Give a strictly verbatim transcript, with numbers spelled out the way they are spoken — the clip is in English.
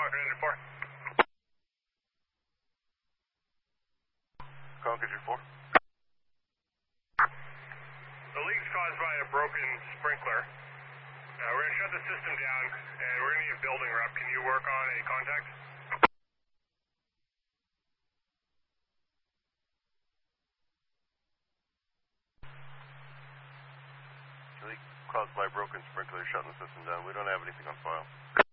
Concord Engine four. Concord Engine four. The leak's caused by a broken sprinkler. Uh, we're going to shut the system down, and we're going to need a building rep. Can you work on a contact? Leak caused by a broken sprinkler, shutting the system down. We don't have anything on file.